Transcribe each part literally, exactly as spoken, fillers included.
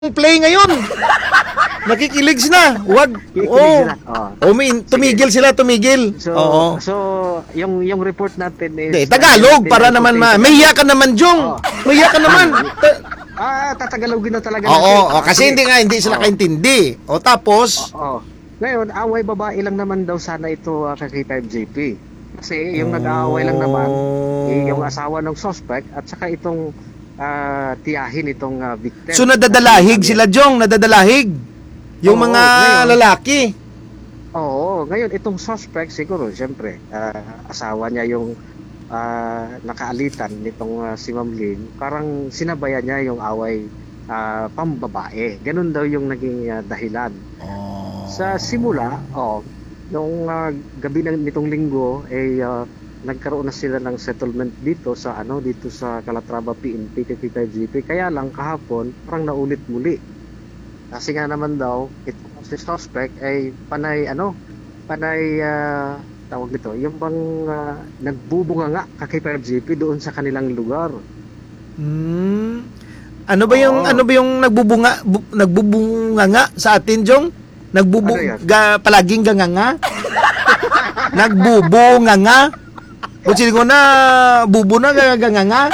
play ngayon. Nakikilig sila. Wag. Kikilig Oh. sila. Oh. Oh, may, tumigil sila, tumigil. So, Oo. so yung yung report natin is Hindi, Tagalog para naman ma. May hiya ka naman, Jong. Oo. May hiya ka naman. Ta- Ah, tatagalogin na talaga Oo, natin. oh, kasi hindi nga hindi sila Oo. kaintindi. O tapos, Oo. Ngayon, away babae lang naman daw sana ito uh, kay five J P. Kasi yung nag-aaway lang naman, eh, yung asawa ng suspect at saka itong ah, tiyahin itong uh, victim. so nadadalahig sila, Jong, nadadalahig. Yung Oo, mga ngayon. lalaki. Oo, ngayon itong suspect siguro, siyempre, ah, asawa niya yung ah, nakaalitan nitong ah, si Ma'am Lynn, parang sinabayan niya yung away ah, pambabae. Ganun daw yung naging ah, dahilan. Sa simula, oh, nung ah, gabi ng nitong linggo, eh ah, nagkaroon na sila ng settlement dito sa ano dito sa Calatrava P N P kay five G P. Kaya lang kahapon parang naulit muli. Kasi nga naman daw itong si suspect ay panay ano, panay ah, tawag nito, yung bang ah, nagbubunga nga kay five G P doon sa kanilang lugar. Hmm. Ano ba yung Oo. ano ba yung nagbubunga bu, nagbubunga nga sa atin, Jong? Nagbubu Ano yan? ga, palaging ganganga. Nagbubunga nga. Kung ko na bubo na ganganga.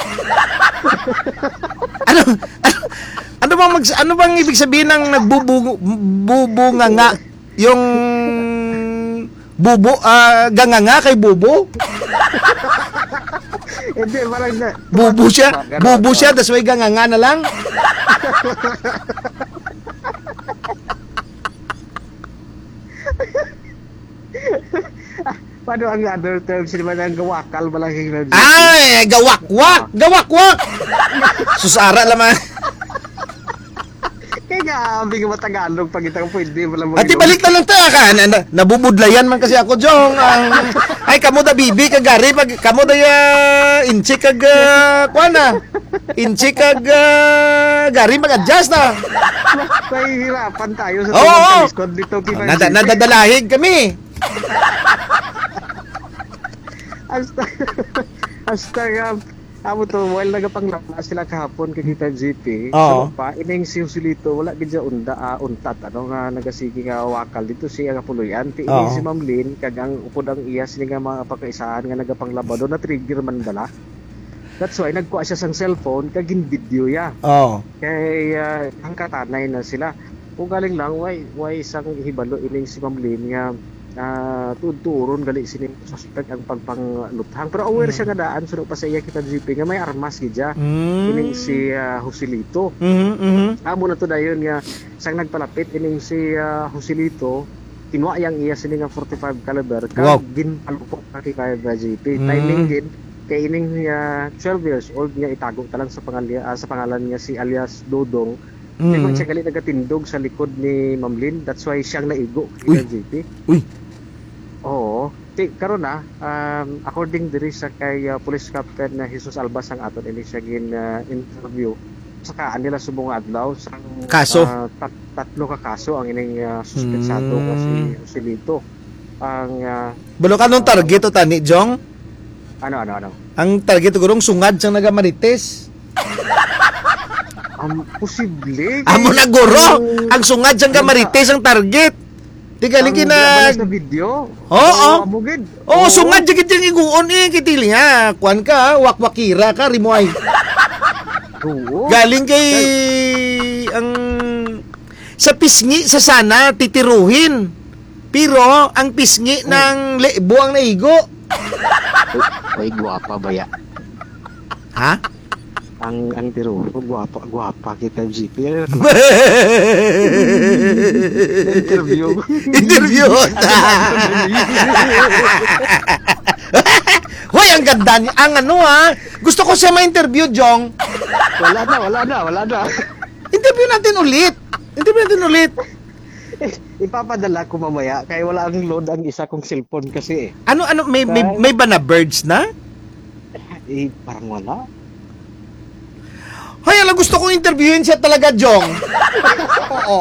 ano ano ano bang mag, ano bang ibig sabihin ng nagbubu bubunga nga? Yung bubo ah, ganganga kay bubo? Hindi, parang na, Bubo siya, Ganun, bubo oh. siya, tas may ganganga na lang. Paano ang other terms naman ang gawakal malang kay Ay, gawakwak, gawakwak. Susara laman. Kaya nga, abi nga matagalog pag itang pwede mo lang Ati balik na lang ta ka. Na, na, nabubudlayan man kasi ako, Jong. Ang, ay, kamo da bibi kag gari pag kamo da ya inchi kag uh, kuana. Inchi kag uh, gari mag-adjust na. Mahihirapan tayo sa Oo, tumang oo. kaliskod dito kay Nada, nadadalahig kami. Hasta, hasta nga, amo to, while nagapanglapas sila kahapon kay Kita G P, Oo. ano pa, ining si Joselito, wala gidya unda, uh, untat, ano nga, nagasigi nga wakal dito siya nga puluyan, ti Oo. si Ma'am Lynn, kag ang upod ang iya, sini nga mga pagkaisaan nga nagapanglabado, na trigger man bala. That's why, nagkuha siya sang cellphone, kag video ya. Oh. Kay uh, ang katanay na sila. Kung galing lang, why, why isang hibalo ining si Ma'am Lynn nga uh, tuturon gali sini suspect ang pagpangluthang. Pero aware siya nga daan, sunod pa sa iya Kita G P nga may armas gidya. Mm. Ining si uh, Joselito. Mhm, mhm. Amo na to dayon nga sang nagpalapit ining si uh, Joselito, kinuha yang iya sini nga forty-five caliber kag Wow. ginpalupok ka kay five G P. Mm. Timing gid kay ining uh, twelve years old nga itago talang sa pangalan uh, sa pangalan niya si alias Dodong. Mm. Tingog siya gali nagatindog sa likod ni Ma'am Lynn. That's why siyang naigo Uy. kay G P. Uy. Oo. Ti karon na um, according diri sa kay uh, Police Captain na Jesus Albas ang aton ini siya gin uh, interview. Saka nila subong nga adlaw sa Kaso? uh, tat- tatlo ka kaso ang ining uh, suspetsado Hmm. nga si Joselito. Ang uh, Balo ka nung target o tani, Jong? ano ano ano. Ang target gurong sungad sang nagamarites. Ang posible. Amo na guro. Ang sungad sang gamarites ang target. Tigali Ang kina labalas na video. Oo. amo gid. Oh, sungad jigit yung iguon eh kitili nga. Kuan ka, wakwakira ka rimoy. Oo. Galing kay ang sa pisngi sa sana titiruhin. Pero ang pisngi ng lebo ang naigo. Oy, guwapa ba ya? Ha? Ang ang tiro, guwapa, guwapa kita G P. Interview. Interview. Hoy, ang ganda niya. Ang ano ha? Gusto ko siya ma-interview, Jong. Wala na, wala na, wala na. Interview natin ulit. Interview natin ulit. Ipapadala ko mamaya kaya wala ang load ang isa kong cellphone kasi eh. Ano ano may may, may ba na birds na? Eh, parang wala. Hoy, ala gusto kong interviewin siya talaga, Jong. Oo.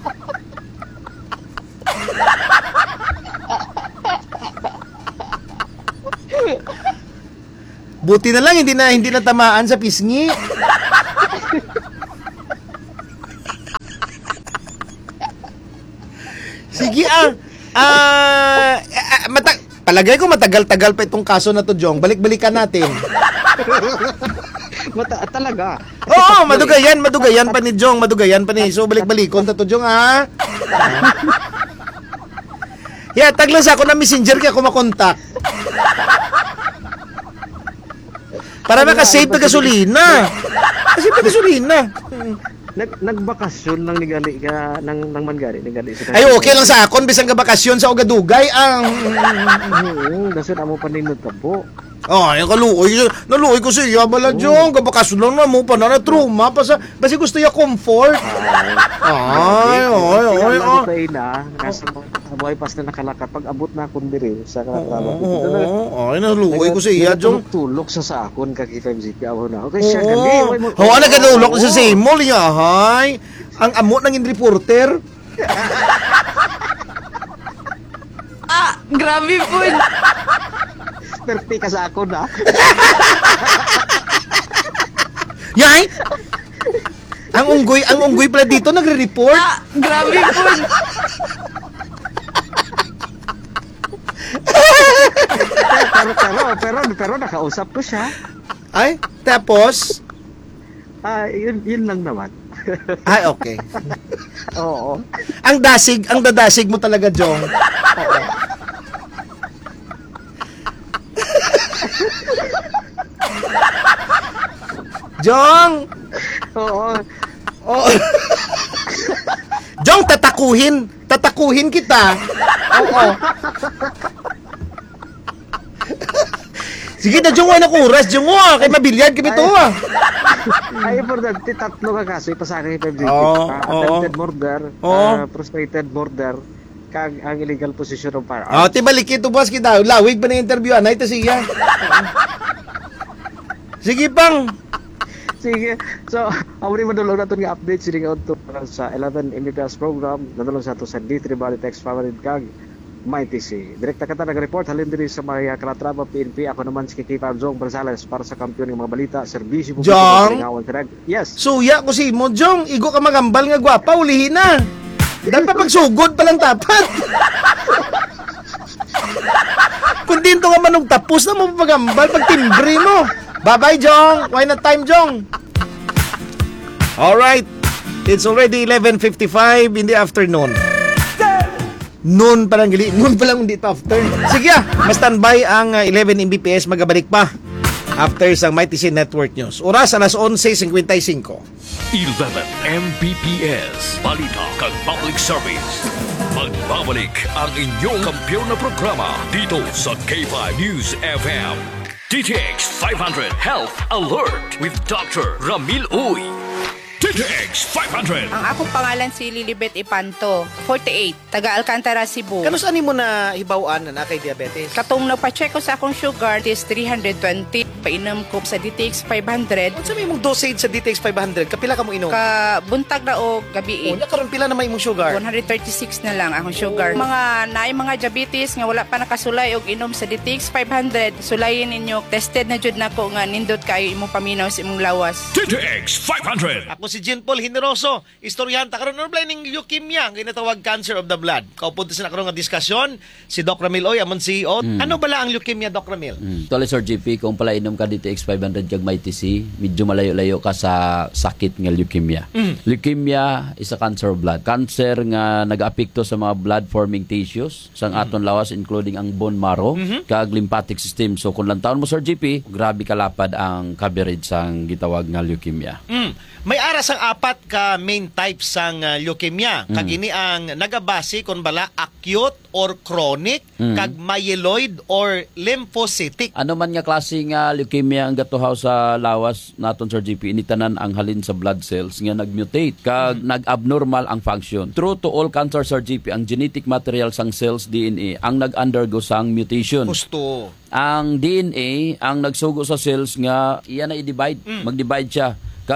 Buti na lang hindi na hindi na tamaan sa pisngi. Sige ah. Ah, ah, mata- palagay ko matagal-tagal pa itong kaso na to, Jong. Balik-balikan natin. Mata, talaga. Oo, madugayan, madugayan pa ni Jong, madugayan pa ni. So balik-balikon ta to, Jong, ha? Yeah, taglang sa ako na messenger kaya ako makontak. Para makasave pa gasolina. Kasi pa gasolina. Nag nagbakasyon lang ni gali ka nang nang mangari ni gali sa. Ay, okay lang sa akon bisang ka bakasyon sa Ogadugay ang. Oo, dason amo paninod ka po. Oh, yung kaluoy. Naluoy ko siya. Bala, Jong. Kabakasyon lang na mo pa na na trauma. Basta, basta gusto niya comfort. Ay, ay, ay, Ako ay. kay na, nasa buhay pas na nakalakat pag abot na akong diri sa Oo, trabaho. oo, ay, naluoy ko siya, Jong. Tulok sa sa akon kag K five Z P ako na. Okay, siya gali. Oo. Oo, ala ka naulok sa Seymour niya, hay. Ang amo ng reporter. Ah, grabe po. Perti ka sa akon na. Yay! Ang unggoy, ang unggoy pala dito nagre-report. Ah, grabe po. pero pero pero pero nakausap ko siya. Ay, tapos, Ah, yun yun lang naman. ay, okay. Oo. Ang dasig, ang dadasig mo talaga, Jong. Jong! Oo. Oh. Jong, tatakuhin. Tatakuhin kita. Oo. Sige na, Jong, wala na kuras. Jong, ah, kay mabilyad kami to, ah. Ay, importante, tatlo ka kaso ipasakay K five Z P. Oo, Ah, oo. attempted murder, Oo. ah, frustrated murder, kag ang illegal possession of firearms. Oh, tibalik ito, boss, kita. Lawig pa na interview, anay, ito siya. Sige, pang. Sige. So, ako rin madulog na ito nga update sila nga ito sa eleven M B P S program. Nadulog sa ito sa D three Body Text Favorite Kag Mighty C. Direkta ka ta nag-report halin diri sa mga Kalatrava P N P. Ako naman si K five Zong Barzales para sa kampiyon ng mga balita, serbisyo publiko Jong? sa Lingawan. Yes. Suya ko si mo, Jong. Igo ka magambal nga gwapa, ulihin na. Dahil pa pagsugod pa lang tapat. Kung dinto nga manong tapos na mo pagambal, pag timbre mo. Bye-bye, Jong. Why not time, Jong? Alright. It's already eleven fifty-five in the afternoon. Noon pa lang, gali. Noon pa lang dito after. Sige ah, ma-standby ang uh, eleven M B P S magabalik pa after sa Mighty C Network News. Oras alas eleven fifty-five. eleven M B P S Balita kag Public Service. Magbabalik ang inyong kampiyon na programa dito sa K five News F M. D T X five hundred Health Alert with Doctor Ramil Uy. D T X five hundred. Ang akong pangalan si Lilibet Ipanto, forty-eight, taga Alcantara, Cebu. Kanos ani mo na hibawaan na nakay diabetes? Katong nagpa-check ko sa akong sugar is three twenty. Painom ko sa D T X five hundred. Unsa may imong dosage sa D T X five hundred? Kapila ka mo inom? Ka buntag na o gabi. Unya karon pila na may imong sugar? one thirty-six na lang akong sugar. Mga naay mga diabetes nga wala pa nakasulay og inom sa D T X five hundred, sulayin ninyo. Tested na jud nako nga nindot kayo imong paminaw sa imong lawas. D T X five hundred. Ako si Jean Paul Generoso, istoryanta karon ano ning leukemia, ang ginatawag cancer of the blood. Kaupunta sa karon nga diskusyon si Doc Ramil Oy, amon C E O. Ano bala ang leukemia, Doc Ramil? Mm. Tuloy Sir G P, kung pala inom ka D T X five hundred kag Mighty C, medyo malayo-layo ka sa sakit nga leukemia. Mm. Leukemia is a cancer of blood. Cancer nga nag-apekto sa mga blood-forming tissues sang aton lawas, including ang bone marrow, Mhm. kag lymphatic system. So kung lantaon mo Sir G P, grabe kalapad ang coverage sang gitawag nga leukemia. Mm. May aras ang apat ka main types sang uh, leukemia. Mm. Kag ini ang nagabase kon bala acute or chronic, Mm. kag myeloid or lymphocytic. Ano man nga klase nga leukemia ang gatuhaw sa lawas naton Sir G P, initanan ang halin sa blood cells nga nag-mutate kag nag-abnormal ang function. True to all cancer Sir G P, ang genetic material sang cells D N A ang nag-undergo sang mutation. Gusto. Ang D N A ang nagsugo sa cells nga iya na i-divide, Mm. mag-divide siya. Kag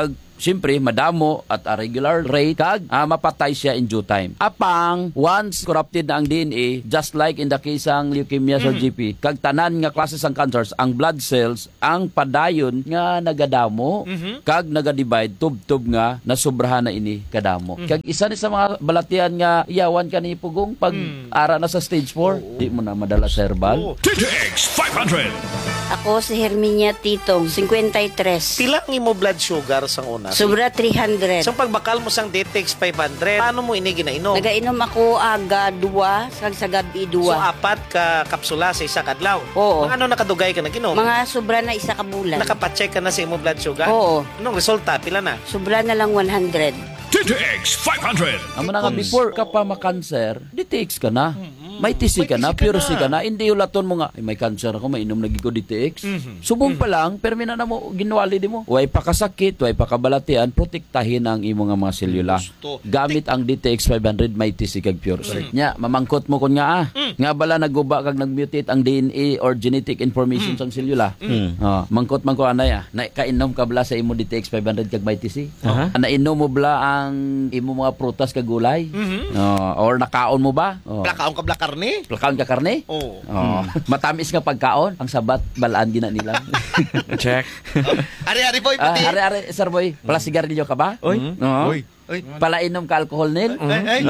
siyempre madamo at a regular rate kag ah, mapatay siya in due time. Apang once corrupted na ang D N A, just like in the case ang leukemia Sir G P, kag tanan nga klase sang cancers, ang blood cells ang padayon nga nagadamo kag nagadivide tub-tub nga nasubrahan na ini kadamo. Kag isa ni sa mga balatian nga iyawan ka ni pugong pag ara na sa stage four, di mo na madala sa herbal. T T X five hundred. Ako si Herminia Titong, fifty-three. Pila ang imo blood sugar sang una? Sobra three hundred. Sa pagbakal mo sang D T X five hundred, paano mo ini ginainom? Nagainom ako aga duwa, sag sa gabi So duwa. apat ka kapsula sa isa kadlaw. Oo. Mga ano nakadugay ka naginom? Mga sobra na isa ka bulan. Nakapacheck ka na sa imo blood sugar? Oo. Anong resulta? Pila na? Sobra na lang one hundred. T T X five hundred. Amo na nga before ka pa makanser, D T X ka na. May T C ka na, pure C ka na. Hindi ulaton mo nga, ay may cancer ako, mainom lagi ko D T X. Subong pa lang, permina na mo, ginwali di mo. Way pa kasakit, way pa kabalatian, protektahin ang imo nga mga selula. Gusto. Gamit ang D T X five hundred, may T C kag pure C. Nya, mamangkot mo kun nga ah. Nga bala naguba kag nagmutate ang D N A or genetic information sang selula. Oh, mangkot man ko anay ah. Na kainom ka bala sa imo D T X five hundred kag may T C. Uh-huh. Nainom mo bala ang imo mga prutas kag gulay. Oh, or nakaon mo ba? Oh. Plakaon ka blakar ni? Plakaon ka karne? Oo. Oh. Matamis nga pagkaon, ang sabat balaan gina nila. Check. Ari-ari boy, Ah, pati. are are sir boy, pala sigarilyo ka ba? Oy. Oo. Oy. Oy. Pala inom ka alcohol nil? Ay, ay.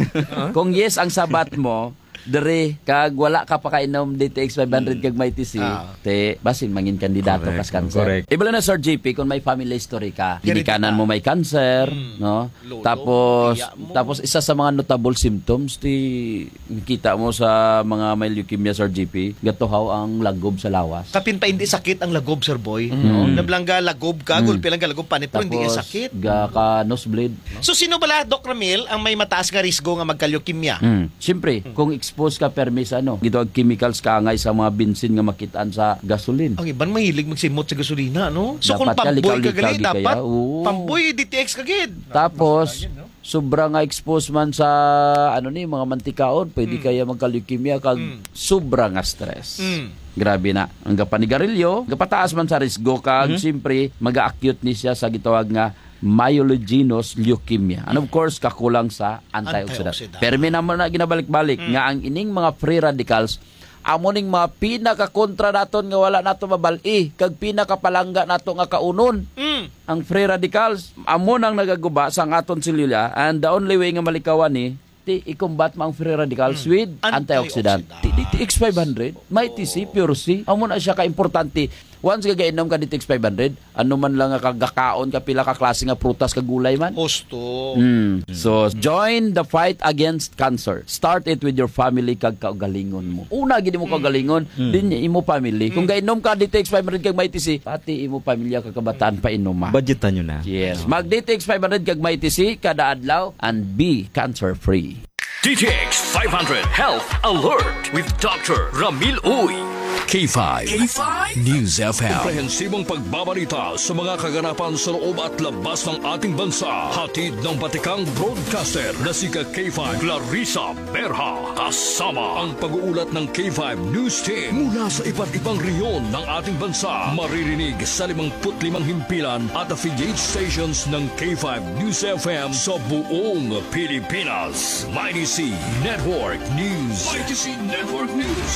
Kung yes ang sabat mo, dere kag wala ka pa kainom D T X five hundred kag may T C, Ah. te basin mangin kandidato Correct, kas cancer. correct. Ibala na Sir G P kung may family history ka, Ganito ginikanan ka. mo may cancer, no? Lolo, Tapos iya mo. tapos isa sa mga notable symptoms ti kita mo sa mga may leukemia Sir G P, gatuhaw ang lagob sa lawas. Kapin pa hindi sakit ang lagob, sir boy. No? Nablangga lagob ka, gulpi lang ka lagob panit pero hindi Tapos sakit. ga ka nosebleed. So sino bala, Doc Ramil, ang may mataas nga risgo nga magka-leukemia? Mm. Siyempre, kung expose ka permis ano, gito ang chemicals kaangay sa mga bensin nga makitaan sa gasoline. Ang iban mahilig magsimot sa gasolina, no? So kung Dapat ka, pamboy ka likaw-likaw gali, di kaya. dapat Oo. pamboy D T X kagid. Tapos, sobra nga expose man sa ano ni mga mantikaon, pwede kaya magka-leukemia kag sobra nga stress. Mm. Grabe na. Ang gapanigarilyo, gapataas man sa risgo kag siyempre mag-acute ni siya sa gitawag nga myelogenous leukemia. And of course, kakulang sa antioxidant. Antioxidant. Pero may naman na ginabalik-balik nga ang ining mga free radicals amo ning mga pinaka-kontra naton nga wala nato mabal-i kag pinaka-palangga nato nga kaunon. Mm. Ang free radicals amo nang nagaguba sa ang aton selula, and the only way nga malikawan ni ti i-combat mo ang free radicals with antioxidant. Antioxidant. D T X five hundred, may T C, pure C. Amo na siya ka-importante. Once gagainom ka D T X five hundred, ano man lang nga kagakaon ka pila ka klase nga prutas kag gulay man. Gusto. Mm. So, join the fight against cancer. Start it with your family kag kaugalingon mo. Una gid mo kaugalingon, din imo family. Kung gainom ka D T X five hundred kag may T C, pati imo pamilya kag kabataan pa inom. Budgetan nyo na. Yes. Mag D T X five hundred kag may T C kada adlaw and be cancer free. D T X five hundred Health Alert with Doctor Ramil Uy. K five. K five News F M. Komprehensibong pagbabalita sa mga kaganapan sa loob at labas ng ating bansa. Hatid ng batikang broadcaster na si K five Clarissa Berha. Kasama ang pag-uulat ng K five News Team mula sa iba't ibang rehiyon ng ating bansa. Maririnig sa limangput limang himpilan at affiliate stations ng K five News F M sa buong Pilipinas. Mighty C Network News. Mighty C Network News.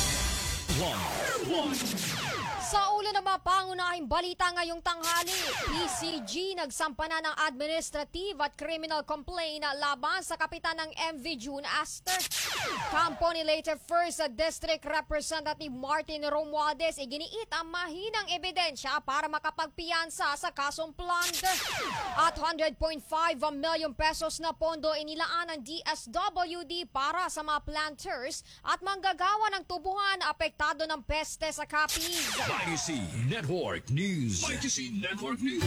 Sa ulo ng mga pangunahing balita ngayong tanghali, P C G nagsampa na ng administrative at criminal complaint laban sa kapitan ng M V June Aster. Kampo ni later First District Representative Martin Romualdez iginiit ang mahinang ebidensya para makapagpiyansa sa kasong plunder. At one hundred point five million pesos na pondo inilaan ng D S W D para sa mga planters at manggagawa ng tubuhan apektado ng peste sa Capiz. Mighty C Network News. Mighty C Network News.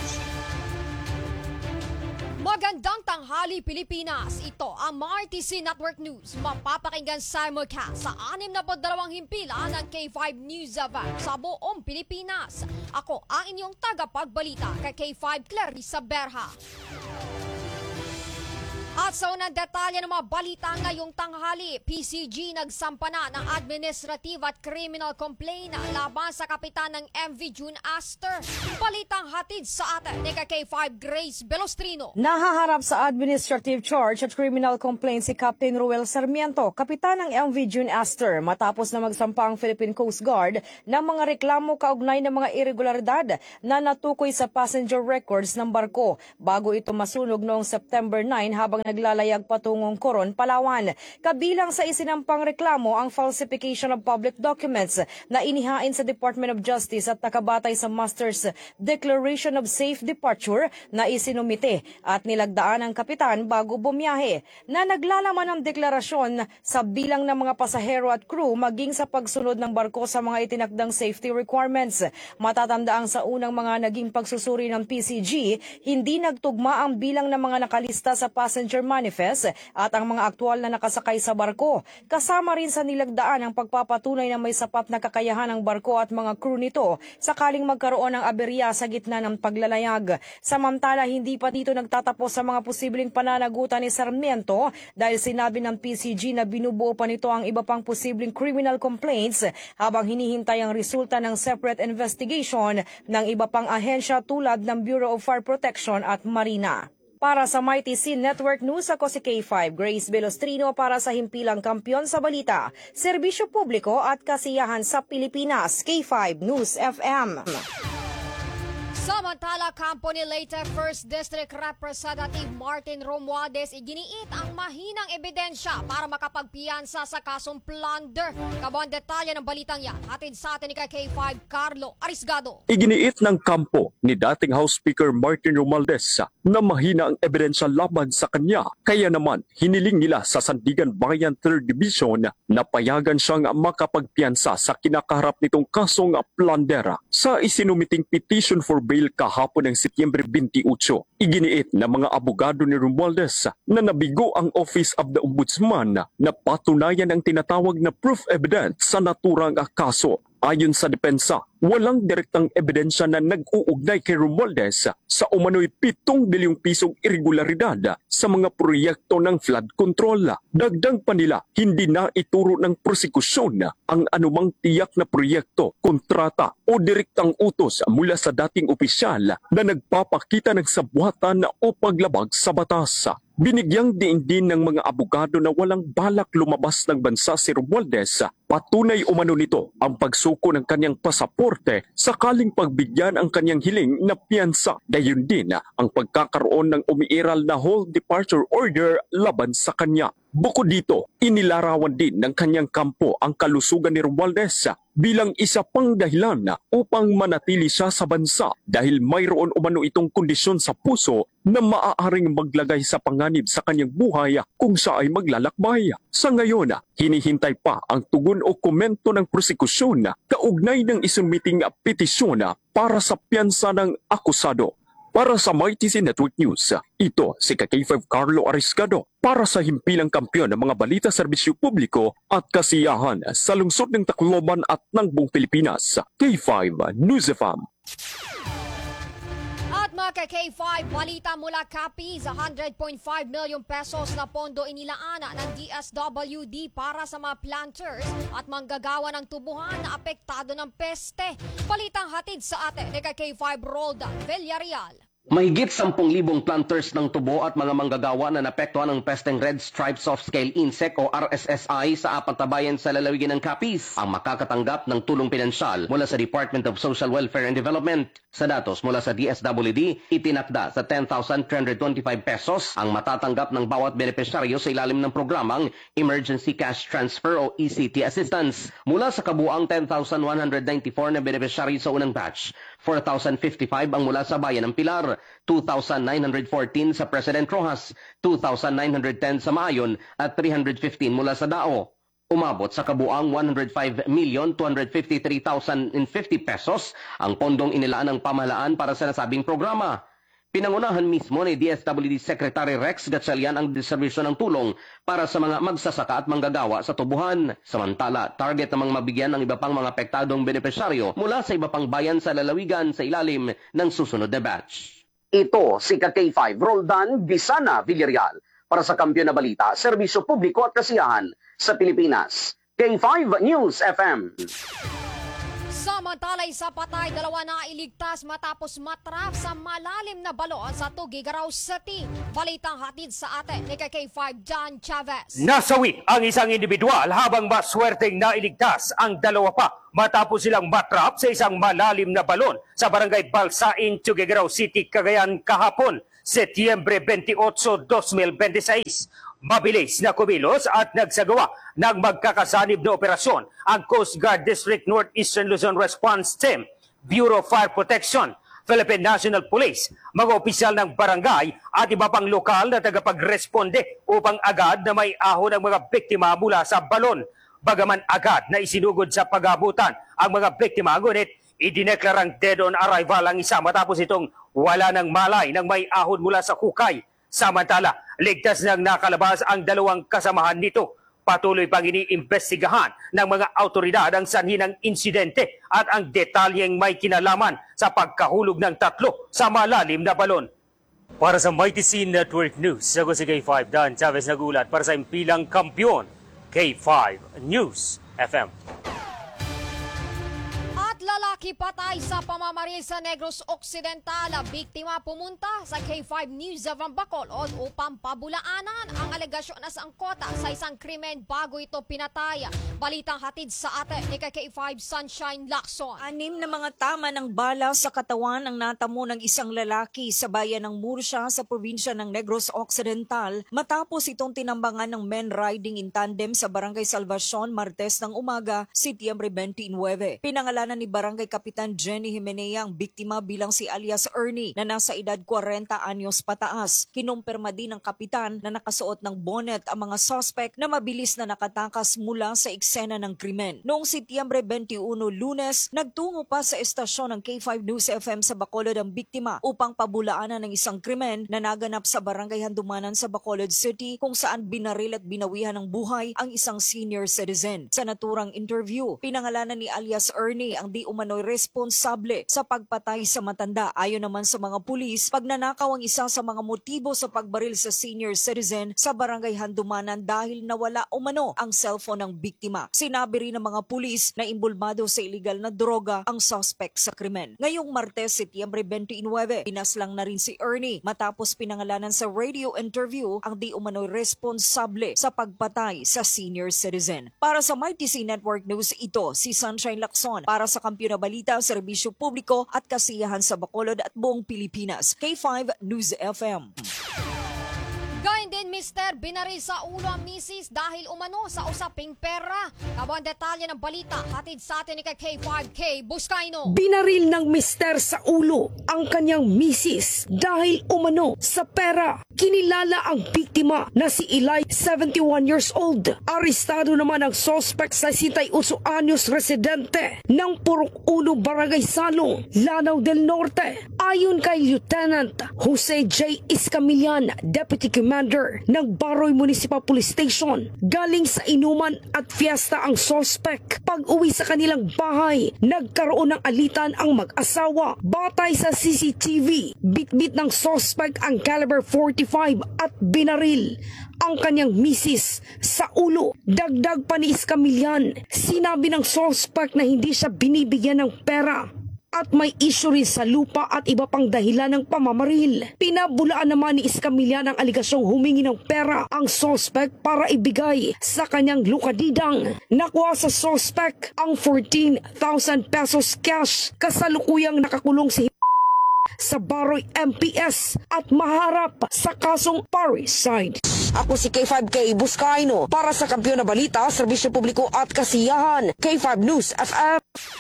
Magandang tanghali Pilipinas. Ito ang Mighty C Network News. Mapapakinggan simulcast sa anim na dalawang himpilan ng K five News of sa buong Pilipinas. Ako ang inyong tagapagbalita kay K five Clarissa Berha. At At sa unang detalye ng mga balita ngayong tanghali, P C G nagsampa na ng administrative at criminal complaint laban sa kapitan ng M V June Aster. Balitang hatid sa atin ni K five Grace Belostrino. Nahaharap sa administrative charge at criminal complaint si Captain Ruel Sarmiento, kapitan ng M V June Aster, matapos na magsampa ang Philippine Coast Guard ng mga reklamo kaugnay ng mga irregularidad na natukoy sa passenger records ng barko bago ito masunog noong September nine habang naglalayag patungong Coron, Palawan. Kabilang sa isinampang reklamo ang falsification of public documents na inihain sa Department of Justice at nakabatay sa Master's Declaration of Safe Departure na isinumite at nilagdaan ng kapitan bago bumiyahe, na naglalaman ng deklarasyon sa bilang ng mga pasahero at crew maging sa pagsunod ng barko sa mga itinakdang safety requirements. Matatandaan sa unang mga naging pagsusuri ng P C G, hindi nagtugma ang bilang ng mga nakalista sa passenger manifest at ang mga aktual na nakasakay sa barko. Kasama rin sa nilagdaan ang pagpapatunay na may sapat na kakayahan ng barko at mga crew nito sakaling magkaroon ng aberya sa gitna ng paglalayag. Samantala, hindi pa dito nagtatapos sa mga posibleng pananagutan ni Sarmiento dahil sinabi ng P C G na binubuo pa nito ang iba pang posibleng criminal complaints habang hinihintay ang resulta ng separate investigation ng iba pang ahensya tulad ng Bureau of Fire Protection at Marina. Para sa Mighty Scene Network News, ako si K five Grace Belostrino para sa himpilang kampiyon sa balita, serbisyo publiko at kasiyahan sa Pilipinas, K five News F M. Samantala, kampo ni Leyte first District Representative Martin Romualdez iginiit ang mahinang ebidensya para makapagpiyansa sa kasong plunder. Kabang detalye ng balitang yan, hatid sa atin ni K five Carlo Arisgado. Iginiit ng kampo ni dating House Speaker Martin Romualdez na mahina ang ebidensya laban sa kanya. Kaya naman, hiniling nila sa Sandigan Bayan third Division na payagan siyang makapagpiyansa sa kinakaharap nitong kasong plunder. Sa isinumiting petition for bail kahapon ng Setyembre twenty-eight, iginiit ng mga abogado ni Romualdez na nabigo ang Office of the Ombudsman na patunayan ang tinatawag na proof evidence sa naturang kaso. Ayon sa depensa, walang direktang ebidensya na nag-uugnay kay Romualdez sa umano'y pitong bilyong pisong irregularidad sa mga proyekto ng flood control. Dagdag pa nila, hindi na ituro ng prosekusyon ang anumang tiyak na proyekto, kontrata o direktang utos mula sa dating opisyal na nagpapakita ng sabuatan o paglabag sa batas. Binigyang diin din ng mga abogado na walang balak lumabas ng bansa si Romualdez. Patunay umano nito ang pagsuko ng kanyang pasaporte sakaling pagbigyan ang kanyang hiling na piyansa. Gayon din ang pagkakaroon ng umiiral na whole departure order laban sa kanya. Bukod dito, inilarawan din ng kanyang kampo ang kalusugan ni Romualdez bilang isa pang dahilan upang manatili siya sa bansa dahil mayroon umano itong kondisyon sa puso na maaaring maglagay sa panganib sa kanyang buhay kung siya ay maglalakbay. Sa ngayon, hinihintay pa ang tugon o komento ng prosekusyon kaugnay ng isumiting petisyon para sa piyansa ng akusado. Para sa Mighty Scene Network News, ito si K five Carlo Arisgado para sa himpilang kampiyon ng mga balita, serbisyo publiko at kasiyahan sa lungsod ng Tacloban at ng buong Pilipinas. K five News F M. At mga K five, balita mula Capiz, one hundred point five million pesos na pondo inilaana ng D S W D para sa mga planters at manggagawa ng tubuhan na apektado ng peste. Balitang hatid sa atin ni K five Roldan Villarreal. Mahigit sampung libong planters ng tubo at mga manggagawa na napektuhan ng pesteng Red Stripe Soft Scale Insect o R S S I sa apat na bayan sa lalawigan ng Capiz ang makakatanggap ng tulong pinansyal mula sa Department of Social Welfare and Development. Sa datos mula sa D S W D, itinakda sa ten thousand three hundred twenty-five pesos ang matatanggap ng bawat benepisyaryo sa ilalim ng programang Emergency Cash Transfer o E C T Assistance. Mula sa kabuang ten thousand one hundred ninety-four na benepisyaryo sa unang batch, four thousand fifty-five ang mula sa bayan ng Pilar, two thousand nine hundred fourteen sa President Rojas, two thousand nine hundred ten sa Maayon at three hundred fifteen mula sa Dao. Umabot sa kabuang one hundred five million two hundred fifty-three thousand fifty pesos ang pondong inilaan ng pamahalaan para sa nasabing programa. Pinangunahan mismo ni D S W D Secretary Rex Gatchalian ang distribusyon ng tulong para sa mga magsasaka at manggagawa sa tubuhan. Samantala, target namang mabigyan ng iba pang mga apektadong benepisyaryo mula sa iba pang bayan sa lalawigan sa ilalim ng susunod na batch. Ito si K five Roldan Bisana Villarreal Para sa Kampiyon na Balita, Serbisyo Publiko at Kasiyahan sa Pilipinas. K five News F M. Samantala, isa patay, dalawa na iligtas matapos matrap sa malalim na balon sa Tugigaraw City. Balitang hatid sa atin ni K five John Chavez. Nasawi ang isang individual habang maswerteng nailigtas ang dalawa pa matapos silang matrap sa isang malalim na balon sa barangay Balsain, Tugigaraw City, Cagayan kahapon, Setyembre twenty-eight, twenty twenty-six. Mabilis na kumilos at nagsagawa ng magkakasanib na operasyon ang Coast Guard District Northeastern Luzon Response Team, Bureau of Fire Protection, Philippine National Police, mga opisyal ng barangay at iba pang lokal na tagapagresponde upang agad na may ahon ang mga biktima mula sa balon. Bagaman agad na isinugod sa pag-abutan ang mga biktima, ngunit idineklarang dead on arrival ang isa matapos itong wala ng malay ng may ahon mula sa hukay. Samantala, ligtas nang nakalabas ang dalawang kasamahan nito. Patuloy pang iniimbestigahan ng mga autoridad ang sanhi ng insidente at ang detalyeng may kinalaman sa pagkahulog ng tatlo sa malalim na balon. Para sa Mighty Scene Network News, ako si K five Dan Chavez nagulat para sa impilang kampiyon, K five News F M. Lalaki patay sa pamamaril sa Negros Occidental. Biktima pumunta sa K five News of Bacolod upang pabulaanan ang alegasyon na sangkota sa isang krimen bago ito pinatay. Balitang hatid sa atin ni K five Sunshine Lacson. Anim na mga tama ng bala sa katawan ang natamo ng isang lalaki sa bayan ng Murcia sa probinsya ng Negros Occidental matapos itong tinambangan ng men riding in tandem sa Barangay Salvacion Martes ng umaga, Setyembre twenty-nine. Pinangalanan ni Barangay Kapitan Jenny Jimenea ang biktima bilang si alias Ernie na nasa edad forty anyos pataas. Kinumpirma din ng kapitan na nakasuot ng bonnet ang mga suspect na mabilis na nakatakas mula sa eksena ng krimen. Noong Setyembre twenty-one, Lunes, nagtungo pa sa estasyon ng K five News F M sa Bacolod ang biktima upang pabulaanan ng isang krimen na naganap sa Barangay Handumanan sa Bacolod City kung saan binaril at binawihan ng buhay ang isang senior citizen. Sa naturang interview, pinangalanan ni alias Ernie ang di umano'y responsable sa pagpatay sa matanda. Ayon naman sa mga pulis, pagnanakaw ang isa sa mga motibo sa pagbaril sa senior citizen sa Barangay Handumanan dahil nawala umano ang cellphone ng biktima. Sinabi rin ng mga pulis na imbulmado sa iligal na droga ang suspect sa krimen. Ngayong Martes, Setyembre twenty-nine, pinaslang na rin si Ernie matapos pinangalanan sa radio interview ang di umano'y responsable sa pagpatay sa senior citizen. Para sa Mighty C Network News, ito si Sunshine Lacson para sa Kampiyon na Balita, Serbisyo Publiko at Kasiyahan sa Bacolod at buong Pilipinas. K five News F M. Gayun din, Mister binaril sa ulo ang misis dahil umano sa usaping pera. Kabang detalye ng balita, hatid sa atin ni K five K Buscaino. Binaril ng mister sa ulo ang kanyang misis dahil umano sa pera. Kinilala ang biktima na si Eli, seventy-one years old. Arestado naman ang suspect sa sixty-eight anyos residente ng Purok uno, Barangay Salong, Lanao del Norte. Ayon kay Lieutenant Jose J. Iscamillan, Deputy Commander ng Baroy Municipal Police Station, galing sa inuman at fiesta ang suspect. Pag-uwi sa kanilang bahay, nagkaroon ng alitan ang mag-asawa. Batay sa C C T V, bitbit ng suspect ang caliber forty-five at binaril ang kanyang misis sa ulo. Dagdag pa ni Iscamillan, sinabi ng suspect na hindi siya binibigyan ng pera at may issue rin sa lupa at iba pang dahilan ng pamamaril. Pinabulaan naman ni Iscamillan ang aligasyong humingi ng pera ang suspect para ibigay sa kanyang lukadidang. Nakuha sa suspect ang fourteen thousand pesos cash. Kasalukuyang nakakulong si sa Baroy M P S at maharap sa kasong parricide. Ako si K five K Buscaino para sa Kampiyon na Balita, Serbisyo Publiko at Kasiyahan. K five News F M.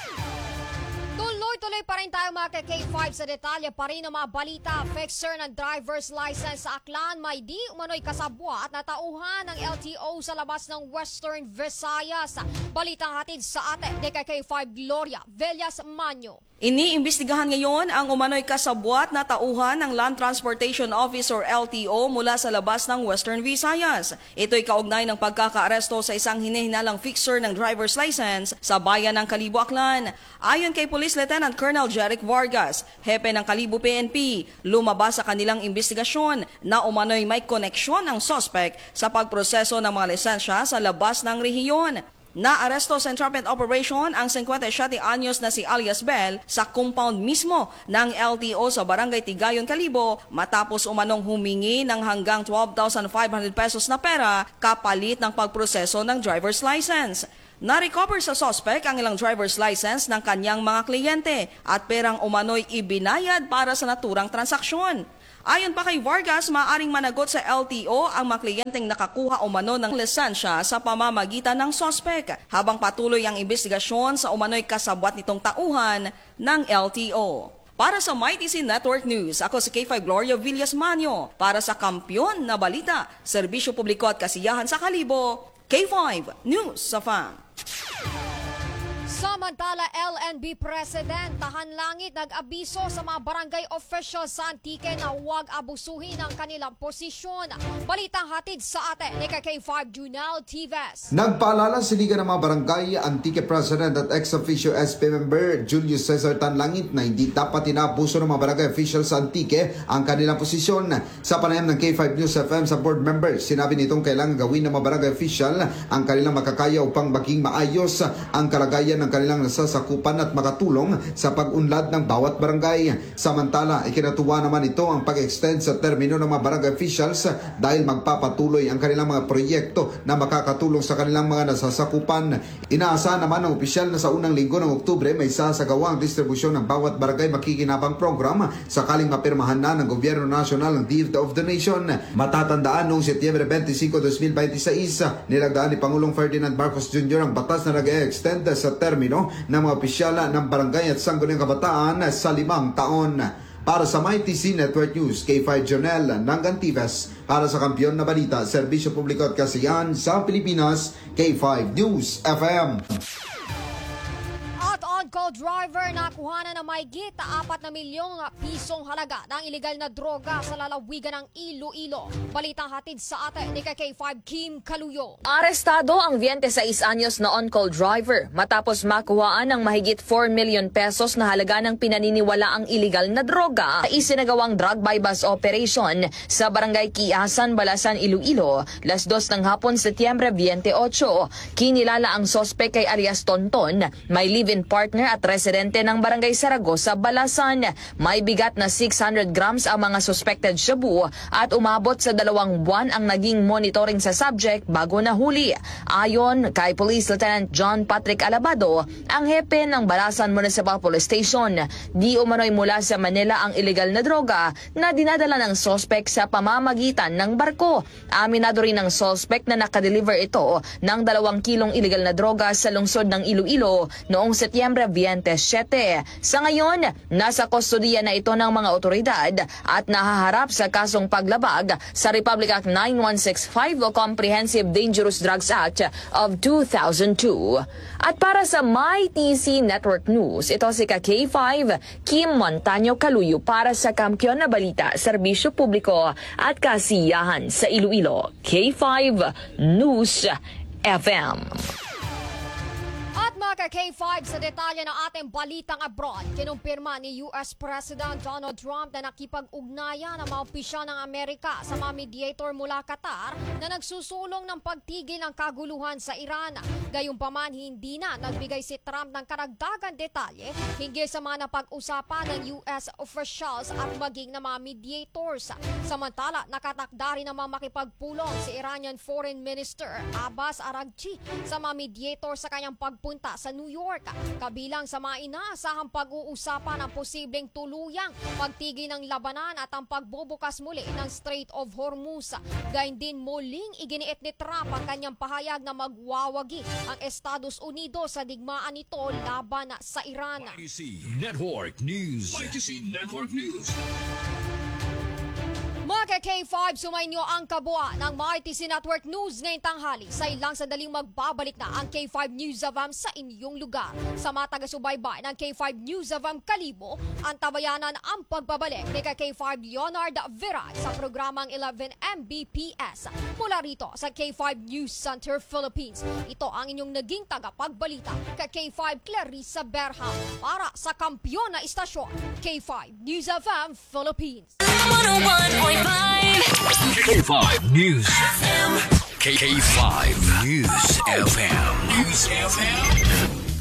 Tuloy pa rin tayo mga K five sa detalye pa rin ng mga balita. Fixer ng driver's license sa Aklan may di umano'y kasabwa at natauhan ng L T O sa labas ng Western Visayas. Balitang hatid sa atin ni K five Gloria Villas Manyo. Iniimbestigahan ngayon ang umano'y kasabwat na tauhan ng Land Transportation Office or L T O mula sa labas ng Western Visayas. Ito'y kaugnay ng pagkakaaresto sa isang hinihinalang fixer ng driver's license sa bayan ng Kalibo, Aklan. Ayon kay Police Lieutenant Colonel Jeric Vargas, hepe ng Kalibo P N P, lumabas sa kanilang imbestigasyon na umano'y may koneksyon ng suspect sa pagproseso ng mga lisensya sa labas ng rehiyon. Naaresto sa entrapment operation ang fifty-seven anyos na si alias Bell sa compound mismo ng L T O sa Barangay Tigayon, Kalibo matapos umanong humingi ng hanggang twelve thousand five hundred pesos na pera kapalit ng pagproseso ng driver's license. Na-recover sa suspect ang ilang driver's license ng kanyang mga kliyente at perang umano'y ibinayad para sa naturang transaksyon. Ayon pa kay Vargas, maaring managot sa L T O ang mga kliyenteng nakakuha umano ng lisensya sa pamamagitan ng sospek habang patuloy ang investigasyon sa umano'y kasabwat nitong tauhan ng L T O. Para sa My T C Network News, ako si K five Gloria Villas Manyo. Para sa Kampyon na Balita, Serbisyo Publiko at Kasiyahan sa Kalibo, K five News sa F A M. Samantala, L N B President Tahan Langit nag-abiso sa mga barangay officials sa Antique na huwag abusuhin ang kanilang posisyon. Balitang hatid sa atin ni K five Junel Tives. Nagpaalala si Liga ng mga Barangay Antique President at ex-officio S P member Julius Cesar Tanlangit na hindi dapat inaabuso ng mga barangay officials sa Antique ang kanilang posisyon. Sa panayam ng K five News F M sa board members, sinabi nitong kailangan gawin ng mga barangay official ang kanilang makakaya upang maging maayos ang kalagayan ng kanilang nasasakupan at makatulong sa pag-unlad ng bawat barangay. Samantala, ikinatuwa naman ito ang pag-extend sa termino ng mga barangay officials dahil magpapatuloy ang kanilang mga proyekto na makakatulong sa kanilang mga nasasakupan. Inaasahan naman ng opisyal na sa unang linggo ng Oktubre may sasagawa ang distribusyon ng bawat barangay makikinabang program sakaling mapirmahan na ng Gobyerno Nasional ng Gift of the Nation. Matatandaan noong Setyembre twenty-five, twenty twenty-six, nilagdaan ni Pangulong Ferdinand Marcos Junior ang batas na nag-extend sa termino ng mga opisyal ng barangay at sangguniang kabataan sa limang taon. Para sa My T C Network News, K five Jonel Nangantives. Para sa Kampyon na Balita, Serbisyo Publiko at Kasiyahan sa Pilipinas, K five News F M. At on-call driver nakuha na ng mahigit apat na milyong pisong halaga ng ilegal na droga sa lalawigan ng Iloilo. Balitang hatid sa atin ni K five Kim Kaluyo. Arestado ang twenty-six anyos na on-call driver matapos makuhaan ng mahigit four million pesos na halaga ng pinaniniwalaang ilegal na droga. Isinagawang drug bypass operation sa Barangay Kiasan, Balasan, Iloilo, las dos ng hapon, Setyembre twenty-eight. Kinilala ang sospek kay alias Tonton, may live-in partner at residente ng Barangay Saragosa, Balasan. May bigat na six hundred grams ang mga suspected shabu at umabot sa dalawang buwan ang naging monitoring sa subject bago nahuli. Ayon kay Police Lieutenant John Patrick Alabado, ang hepe ng Balasan Municipal Police Station, di umano'y mula sa Manila ang ilegal na droga na dinadala ng suspect sa pamamagitan ng barko. Aminado rin ng suspect na nakadeliver ito ng dalawang kilong ilegal na droga sa lungsod ng Iloilo noong Setyembre twenty-seven. Sa ngayon, nasa kustodiya na ito ng mga otoridad at nahaharap sa kasong paglabag sa Republic Act nine one six five o Comprehensive Dangerous Drugs Act of two thousand two. At para sa My T C Network News, ito si K five Kim Montaño Kaluyo para sa Kampyon na Balita, Serbisyo Publiko at Kasiyahan sa Iloilo. K five News F M. At mga K five, sa detalye ng ating balitang abroad, kinumpirma ni U S President Donald Trump na nakipag-ugnayan ng mga opisyal ng Amerika sa mga mediator mula Qatar na nagsusulong ng pagtigil ng kaguluhan sa Iran. Gayunpaman, hindi na nagbigay si Trump ng karagdagan detalye hinggil sa mga napag-usapan ng U S officials at maging ng mga mediators. Samantala, nakatakda rin naman makipagpulong si Iranian Foreign Minister Abbas Araghchi sa mga mediator sa kanyang pagpunta sa New York, kabilang sa mga inaasahang pag-uusapan ng posibleng tuluyang pagtigil ng labanan at ang pagbubukas muli ng Strait of Hormuz. Gayun din muling iginiit ni Trump ang kanyang pahayag na magwawagi ang Estados Unidos sa digmaan nito laban sa Iran. Y T C Network News. Y T C Network News. Mga K five, sumayin nyo ang kabuuan ng M R T C Network News ngayong tanghali. Sa ilang sandaling magbabalik na ang K five News of A M sa inyong lugar. Sa mga taga-subaybay ng K five News of A M Kalibo, ang tabayanan ang pagbabalik ni K five Leonard Viray sa programang eleven M B P S. Mula rito sa K five News Center, Philippines, ito ang inyong naging tagapagbalita kay K five Clarissa Berham para sa kampyon na istasyon, K five News of A M Philippines. one oh one point five K five News F M. K five News F M. News F M.